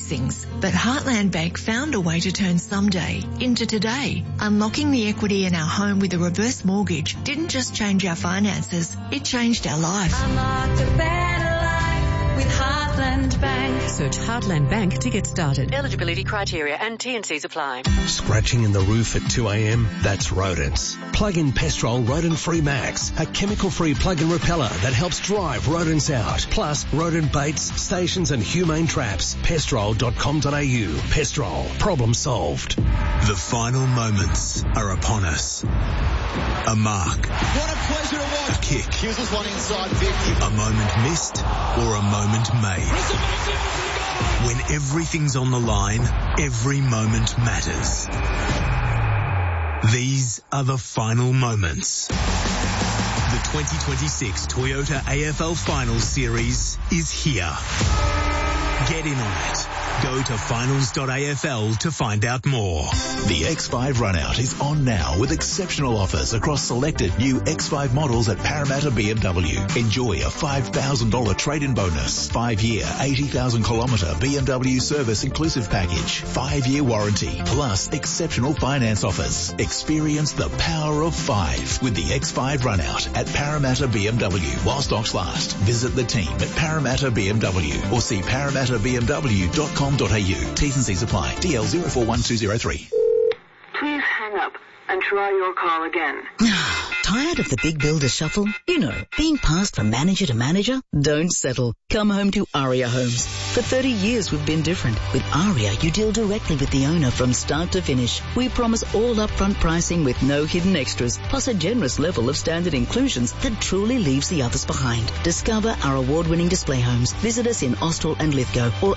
things, but Heartland Bank found a way to turn someday into today. Unlocking the equity in our home with a reverse mortgage didn't just change our finances, it changed our life. Unlocked a better life with Heartland Bank. Search Heartland Bank to get started. Eligibility criteria and T&Cs apply. Scratching in the roof at 2 a.m? That's rodents. Plug-in Pestrol Rodent-Free Max, a chemical-free plug-in repeller that helps drive rodents out. Plus, rodent baits, stations and humane traps. Pestrol.com.au. Pestrol. Problem solved. The final moments are upon us. A mark. What a pleasure to watch. A kick. Here's this one inside Vic. A moment missed or a moment made. When everything's on the line, every moment matters. These are the final moments. The 2026 Toyota AFL Finals Series is here. Get in on it. Go to finals.afl to find out more. The X5 Runout is on now with exceptional offers across selected new X5 models at Parramatta BMW. Enjoy a $5,000 trade-in bonus, 5-year, 80,000 kilometre BMW service inclusive package, 5-year warranty, plus exceptional finance offers. Experience the power of 5 with the X5 Runout at Parramatta BMW while stocks last. Visit the team at Parramatta BMW or see parramattabmw.com.au. T's and C's apply. DL 041203. Please hang up and try your call again. Tired of the big builder shuffle? You know, being passed from manager to manager? Don't settle. Come home to Aria Homes. For 30 years we've been different. With Aria, you deal directly with the owner from start to finish. We promise all upfront pricing with no hidden extras, plus a generous level of standard inclusions that truly leaves the others behind. Discover our award-winning display homes. Visit us in Austral and Lithgow or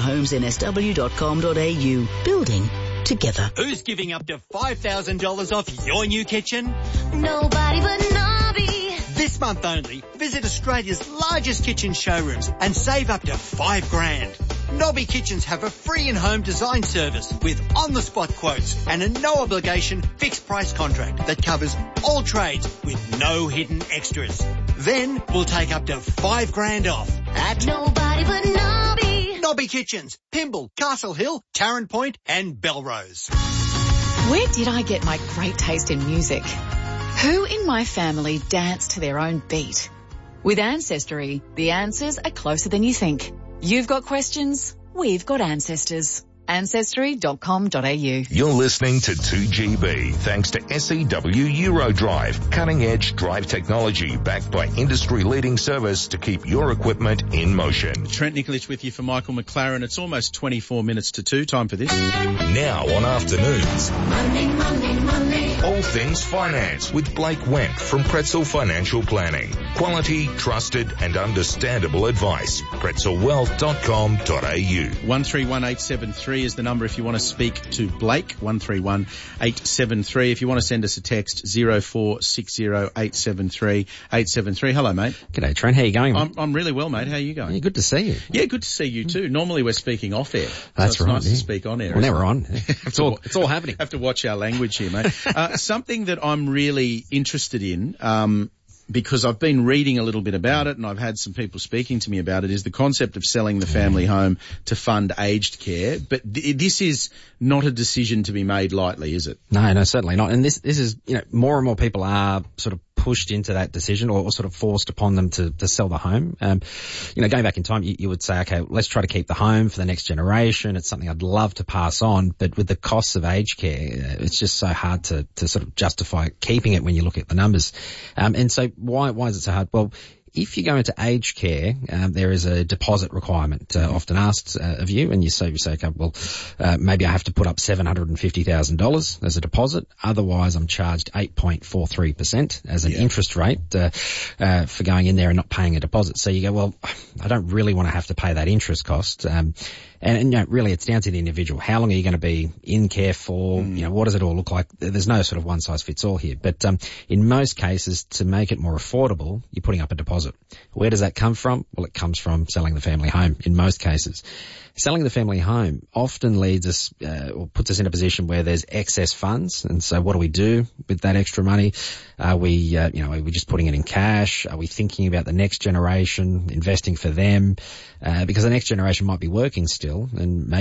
ariahomesinSW.com.au. Building together. Who's giving up to $5,000 off your new kitchen? Nobody but Nobby. This month only, visit Australia's largest kitchen showrooms and save up to $5,000. Nobby Kitchens have a free in-home design service with on-the-spot quotes and a no-obligation fixed-price contract that covers all trades with no hidden extras. Then we'll take up to $5,000 off at Nobody but Nobby. Nobby Kitchens, Pymble, Castle Hill, Tarrant Point and Belrose. Where did I get my great taste in music? Who in my family danced to their own beat? With Ancestry, the answers are closer than you think. You've got questions, we've got ancestors. Ancestry.com.au. You're listening to 2GB thanks to SEW Eurodrive, cutting-edge drive technology backed by industry-leading service to keep your equipment in motion. Trent Nicholich with you for Michael McLaren. It's almost 24 minutes to 2. Time for this. Now on afternoons. Money, money, money. All things finance with Blake Wendt from Pretzel Financial Planning. Quality, trusted and understandable advice. pretzelwealth.com.au. 131873 is the number if you want to speak to Blake. 131873. If you want to send us a text, 0460873873. Hello, mate. G'day, Trent. How you going, mate? I'm really well, mate. How are you going? Yeah, good to see you. Yeah, good to see you too. Normally we're speaking off air. That's so it's right. nice to speak on air. Well, now we're on. It's all happening. Have to watch our language here, mate. Something that I'm really interested in, because I've been reading a little bit about it and I've had some people speaking to me about it, is the concept of selling the family home to fund aged care. But this is not a decision to be made lightly, is it? No, certainly not. And this is, more and more people are sort of pushed into that decision or sort of forced upon them to sell the home. Going back in time, you would say, okay, let's try to keep the home for the next generation. It's something I'd love to pass on, but with the costs of aged care, it's just so hard to sort of justify keeping it when you look at the numbers. And so why is it so hard? Well, if you go into aged care, there is a deposit requirement often asked of you, and you say, okay, well, maybe I have to put up $750,000 as a deposit. Otherwise, I'm charged 8.43% as an interest rate for going in there and not paying a deposit. So you go, well, I don't really want to have to pay that interest cost. And really, it's down to the individual. How long are you going to be in care for? What does it all look like? There's no sort of one size fits all here. But in most cases, to make it more affordable, you're putting up a deposit. Where does that come from? Well, it comes from selling the family home in most cases. Selling the family home often leads us or puts us in a position where there's excess funds. And so what do we do with that extra money? Are we just putting it in cash? Are we thinking about the next generation, investing for them? Because the next generation might be working still and maybe